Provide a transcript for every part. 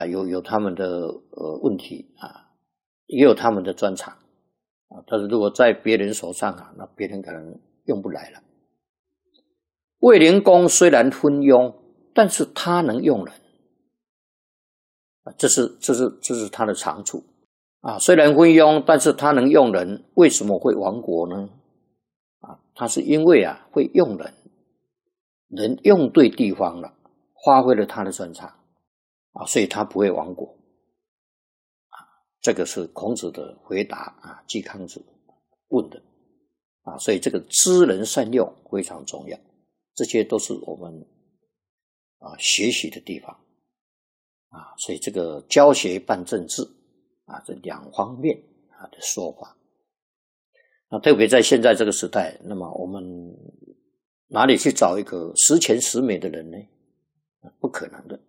有他们的问题啊，也有他们的专长啊，但是如果在别人手上啊，那别人可能用不来了。卫灵公虽然昏庸，但是他能用人啊，这是他的长处啊。虽然昏庸，但是他能用人，为什么会亡国呢？啊，他是因为啊会用人，人用对地方了，发挥了他的专长啊，所以他不会亡国啊。这个是孔子的回答啊，季康子问的啊，所以这个知人善用非常重要，这些都是我们学习的地方啊。所以这个教学办政治啊，这两方面啊的说法。那特别在现在这个时代，那么我们哪里去找一个十全十美的人呢？不可能的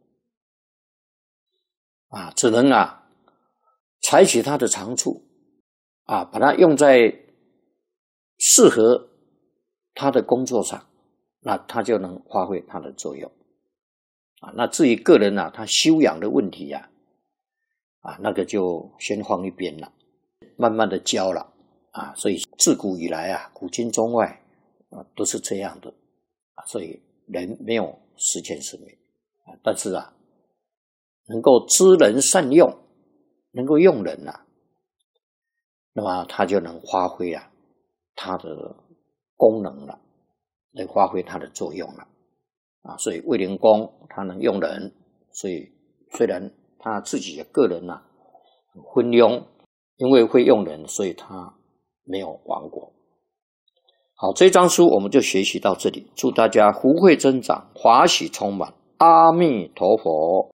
啊，只能啊采取他的长处啊，把它用在适合他的工作上，那他就能发挥他的作用啊。那至于个人啊，他修养的问题啊，那个就先放一边了，慢慢的教了啊。所以自古以来啊，古今中外啊都是这样的啊。所以人没有十全十美啊，但是啊，能够知人善用，能够用人啊，那么他就能发挥啊他的功能了，能发挥他的作用了啊。所以卫灵公他能用人，所以虽然他自己的个人啊很昏庸，因为会用人，所以他没有亡国。好，这章书我们就学习到这里，祝大家福慧增长，法喜充满，阿弥陀佛。